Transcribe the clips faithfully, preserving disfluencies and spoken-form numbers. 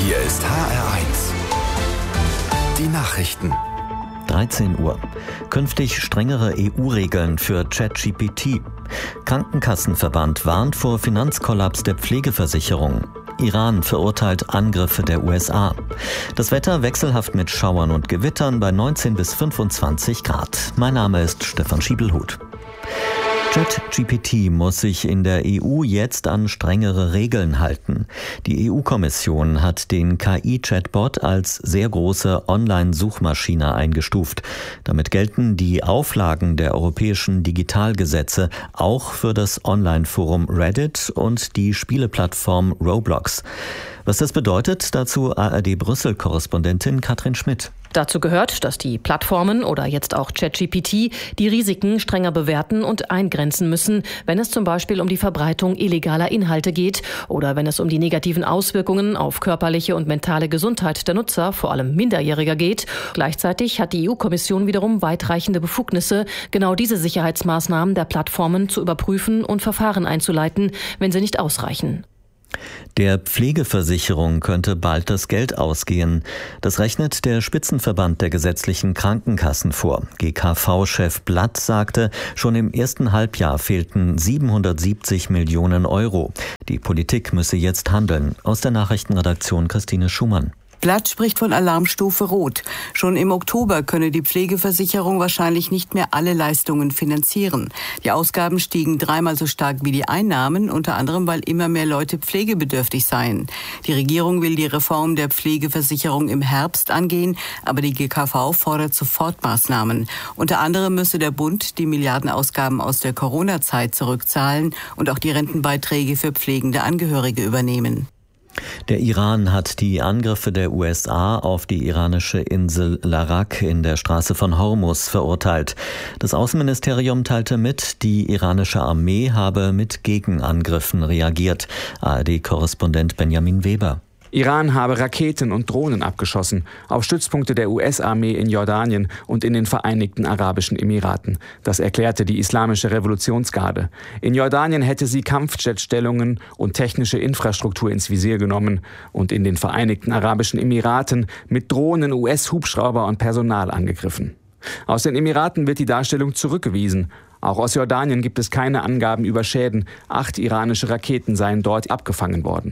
Hier ist H R eins. Die Nachrichten. dreizehn Uhr. Künftig strengere E U-Regeln für ChatGPT. Krankenkassenverband warnt vor Finanzkollaps der Pflegeversicherung. Iran verurteilt Angriffe der U S A. Das Wetter wechselhaft mit Schauern und Gewittern bei neunzehn bis fünfundzwanzig Grad. Mein Name ist Stefan Schiebelhut. ChatGPT muss sich in der E U jetzt an strengere Regeln halten. Die E U-Kommission hat den K I-Chatbot als sehr große Online-Suchmaschine eingestuft. Damit gelten die Auflagen der europäischen Digitalgesetze auch für das Online-Forum Reddit und die Spieleplattform Roblox. Was das bedeutet, dazu A R D-Brüssel-Korrespondentin Katrin Schmidt. Dazu gehört, dass die Plattformen oder jetzt auch ChatGPT die Risiken strenger bewerten und eingrenzen müssen, wenn es zum Beispiel um die Verbreitung illegaler Inhalte geht oder wenn es um die negativen Auswirkungen auf körperliche und mentale Gesundheit der Nutzer, vor allem Minderjähriger, geht. Gleichzeitig hat die E U-Kommission wiederum weitreichende Befugnisse, genau diese Sicherheitsmaßnahmen der Plattformen zu überprüfen und Verfahren einzuleiten, wenn sie nicht ausreichen. Der Pflegeversicherung könnte bald das Geld ausgehen. Das rechnet der Spitzenverband der gesetzlichen Krankenkassen vor. G K V-Chef Blatt sagte, schon im ersten Halbjahr fehlten siebenhundertsiebzig Millionen Euro. Die Politik müsse jetzt handeln. Aus der Nachrichtenredaktion Christine Schumann. Blatt spricht von Alarmstufe Rot. Schon im Oktober könne die Pflegeversicherung wahrscheinlich nicht mehr alle Leistungen finanzieren. Die Ausgaben stiegen dreimal so stark wie die Einnahmen, unter anderem weil immer mehr Leute pflegebedürftig seien. Die Regierung will die Reform der Pflegeversicherung im Herbst angehen, aber die G K V fordert Sofortmaßnahmen. Unter anderem müsse der Bund die Milliardenausgaben aus der Corona-Zeit zurückzahlen und auch die Rentenbeiträge für pflegende Angehörige übernehmen. Der Iran hat die Angriffe der U S A auf die iranische Insel Larak in der Straße von Hormuz verurteilt. Das Außenministerium teilte mit, die iranische Armee habe mit Gegenangriffen reagiert. A R D-Korrespondent Benjamin Weber. Iran habe Raketen und Drohnen abgeschossen auf Stützpunkte der U S-Armee in Jordanien und in den Vereinigten Arabischen Emiraten. Das erklärte die Islamische Revolutionsgarde. In Jordanien hätte sie Kampfjetstellungen und technische Infrastruktur ins Visier genommen und in den Vereinigten Arabischen Emiraten mit Drohnen U S-Hubschrauber und Personal angegriffen. Aus den Emiraten wird die Darstellung zurückgewiesen. Auch aus Jordanien gibt es keine Angaben über Schäden. Acht iranische Raketen seien dort abgefangen worden.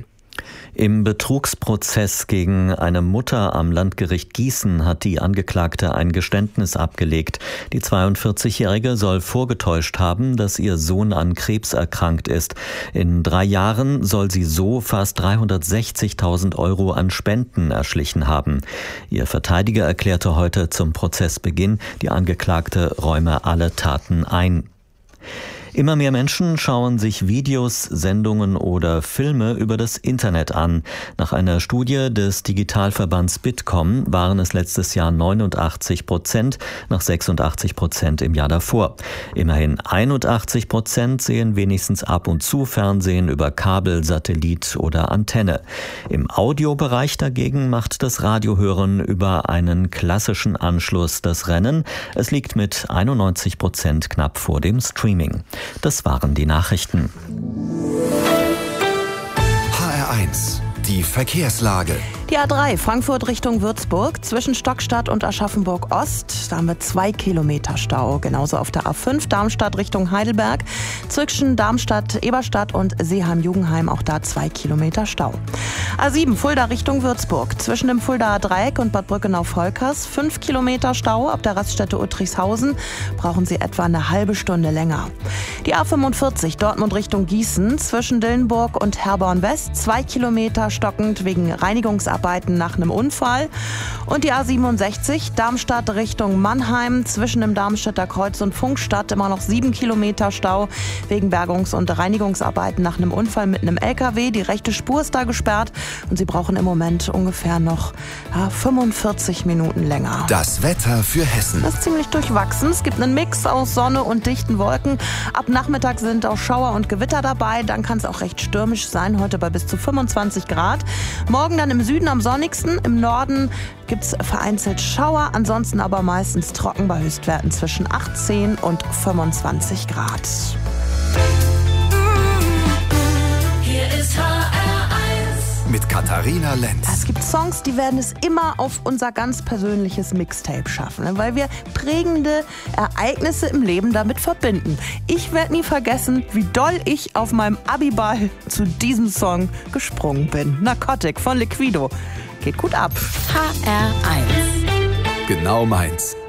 Im Betrugsprozess gegen eine Mutter am Landgericht Gießen hat die Angeklagte ein Geständnis abgelegt. Die zweiundvierzigjährige soll vorgetäuscht haben, dass ihr Sohn an Krebs erkrankt ist. In drei Jahren soll sie so fast dreihundertsechzigtausend Euro an Spenden erschlichen haben. Ihr Verteidiger erklärte heute zum Prozessbeginn, die Angeklagte räume alle Taten ein. Immer mehr Menschen schauen sich Videos, Sendungen oder Filme über das Internet an. Nach einer Studie des Digitalverbands Bitkom waren es letztes Jahr neunundachtzig Prozent, nach sechsundachtzig Prozent im Jahr davor. Immerhin einundachtzig Prozent sehen wenigstens ab und zu Fernsehen über Kabel, Satellit oder Antenne. Im Audiobereich dagegen macht das Radiohören über einen klassischen Anschluss das Rennen. Es liegt mit einundneunzig Prozent knapp vor dem Streaming. Das waren die Nachrichten. H R eins. Die Verkehrslage. Die A drei Frankfurt Richtung Würzburg zwischen Stockstadt und Aschaffenburg Ost. Da haben wir zwei Kilometer Stau. Genauso auf der A fünf Darmstadt Richtung Heidelberg. Zwischen Darmstadt, Eberstadt und Seeheim-Jugenheim auch da zwei Kilometer Stau. A sieben Fulda Richtung Würzburg. Zwischen dem Fuldaer Dreieck und Bad Brückenau-Volkers fünf Kilometer Stau. Ab der Raststätte Uttrichshausen brauchen Sie etwa eine halbe Stunde länger. Die A fünfundvierzig Dortmund Richtung Gießen. Zwischen Dillenburg und Herborn West zwei Kilometer stockend wegen Reinigungsarbeiten nach einem Unfall. Und die A siebenundsechzig Darmstadt Richtung Mannheim zwischen dem Darmstädter Kreuz und Funkstadt immer noch sieben Kilometer Stau wegen Bergungs- und Reinigungsarbeiten nach einem Unfall mit einem L K W. Die rechte Spur ist da gesperrt und Sie brauchen im Moment ungefähr noch ja, fünfundvierzig Minuten länger. Das Wetter für Hessen. Das ist ziemlich durchwachsen. Es gibt einen Mix aus Sonne und dichten Wolken. Ab Nachmittag sind auch Schauer und Gewitter dabei. Dann kann es auch recht stürmisch sein, heute bei bis zu fünfundzwanzig Grad. Morgen dann im Süden am sonnigsten, im Norden gibt es vereinzelt Schauer, ansonsten aber meistens trocken bei Höchstwerten zwischen achtzehn und fünfundzwanzig Grad. Hier ist H R eins. Mit mit Katharina Lenz. Es gibt Songs, die werden es immer auf unser ganz persönliches Mixtape schaffen, weil wir prägende Ereignisse im Leben damit verbinden. Ich werde nie vergessen, wie doll ich auf meinem Abiball zu diesem Song gesprungen bin. Narcotic von Liquido. Geht gut ab. H R eins. Genau meins.